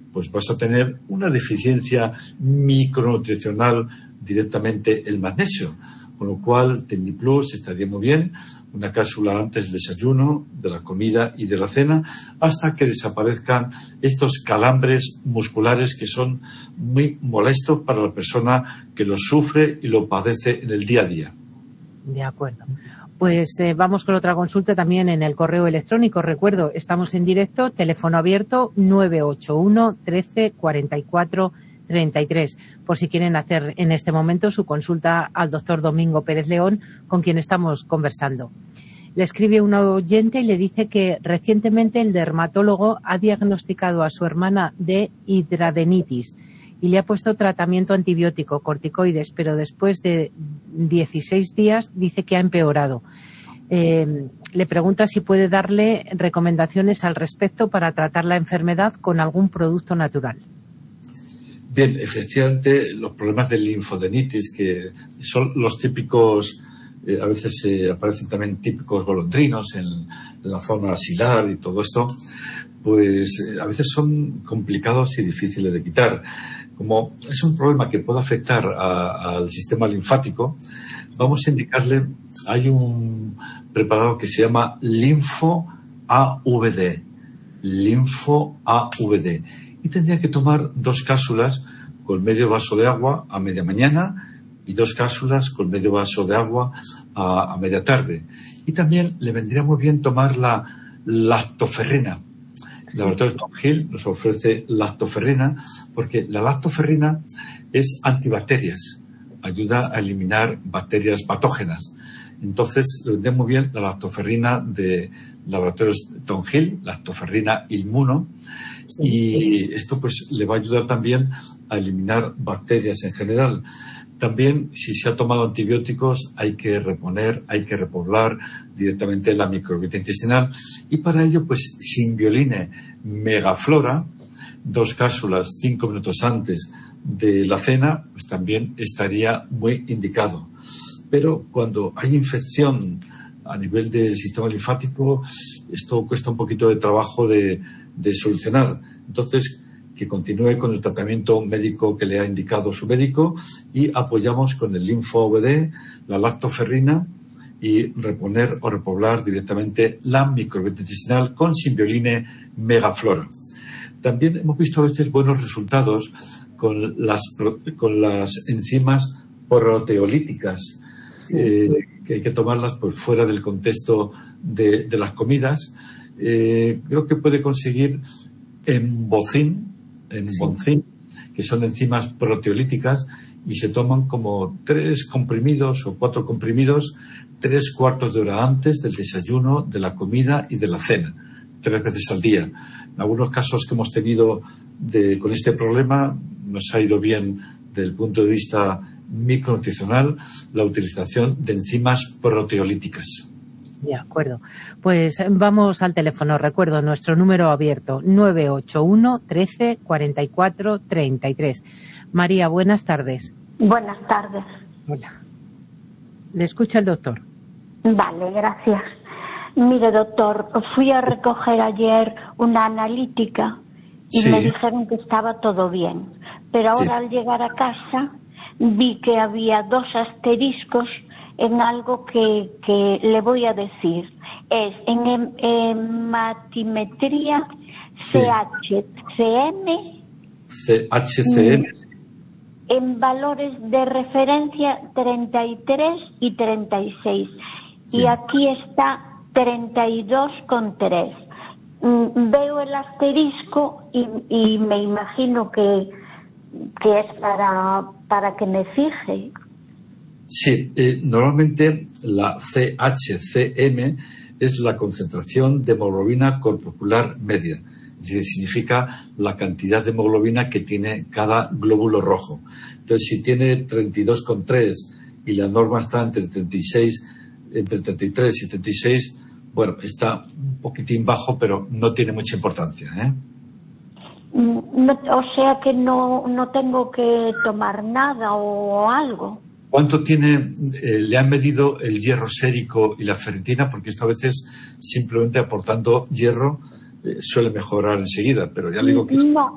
pues vas a tener una deficiencia micronutricional directamente el magnesio. Con lo cual, Tecniplus estaría muy bien, una cápsula antes del desayuno, de la comida y de la cena, hasta que desaparezcan estos calambres musculares que son muy molestos para la persona que lo sufre y lo padece en el día a día. De acuerdo. Pues vamos con otra consulta también en el correo electrónico. Recuerdo, estamos en directo, teléfono abierto 981 13 44 33, por si quieren hacer en este momento su consulta al doctor Domingo Pérez León, con quien estamos conversando. Le escribe un oyente y le dice que recientemente el dermatólogo ha diagnosticado a su hermana de hidradenitis y le ha puesto tratamiento antibiótico, corticoides, pero después de 16 días dice que ha empeorado. Le pregunta si puede darle recomendaciones al respecto para tratar la enfermedad con algún producto natural. Bien, efectivamente, los problemas de linfodenitis, que son los típicos, a veces aparecen también típicos golondrinos en la zona axilar y todo esto, pues a veces son complicados y difíciles de quitar. Como es un problema que puede afectar al sistema linfático, vamos a indicarle, hay un preparado que se llama Linfo AVD. Linfo AVD. Y tendría que tomar 2 cápsulas con medio vaso de agua a media mañana y 2 cápsulas con medio vaso de agua a media tarde. Y también le vendría muy bien tomar la lactoferrina. El laboratorio Tom Hill nos ofrece lactoferrina porque la lactoferrina es antibacterias, ayuda a eliminar bacterias patógenas. Entonces, le vendría muy bien la lactoferrina de laboratorios Tom Hill, lactoferrina Inmuno, y esto pues le va a ayudar también a eliminar bacterias en general. También, si se ha tomado antibióticos, hay que reponer, hay que repoblar directamente la microbiota intestinal, y para ello pues Simbioline Megaflora, 2 cápsulas 5 minutos antes de la cena, pues también estaría muy indicado. Pero cuando hay infección a nivel del sistema linfático, esto cuesta un poquito de trabajo de solucionar. Entonces, que continúe con el tratamiento médico que le ha indicado su médico y apoyamos con el Linfo AVD, la lactoferrina y reponer o repoblar directamente la microbiota intestinal con Simbioline Megaflora. También hemos visto a veces buenos resultados con las enzimas proteolíticas, que hay que tomarlas pues fuera del contexto de las comidas. Creo que puede conseguir en Boncin, que son enzimas proteolíticas, y se toman como 3 comprimidos o 4 comprimidos 3 cuartos de hora antes del desayuno, de la comida y de la cena, 3 veces al día. En algunos casos que hemos tenido con este problema nos ha ido bien desde el punto de vista micronutricional la utilización de enzimas proteolíticas. De acuerdo. Pues vamos al teléfono. Recuerdo nuestro número abierto, 981 13 44 33. María, buenas tardes. Buenas tardes. Hola. Le escucha el doctor. Vale, gracias. Mire, doctor, fui a recoger ayer una analítica y me dijeron que estaba todo bien. Pero ahora al llegar a casa vi que había 2 asteriscos en algo que le voy a decir. Es en hematimetría CHCM, en valores de referencia 33 y 36. Y aquí está 32,3. Veo el asterisco y me imagino que es para que me fije. Sí, normalmente la CHCM es la concentración de hemoglobina corpuscular media. Es decir, significa la cantidad de hemoglobina que tiene cada glóbulo rojo. Entonces, si tiene 32,3 y la norma está entre 33 y 36, bueno, está un poquitín bajo, pero no tiene mucha importancia, O sea que no tengo que tomar nada o algo. ¿Cuánto tiene? ¿Le han medido el hierro sérico y la ferritina? Porque esto a veces simplemente aportando hierro suele mejorar enseguida, pero ya le digo que... No.